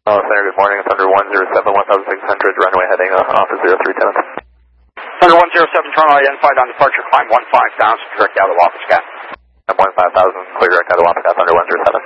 Center, good morning. Thunder 107, 1600, runway heading office 0310. Thunder 107, Toronto identified on departure, climb 15,000, direct out of office, Cat. I'm 15,000, clear direct out of office, Thunder 107.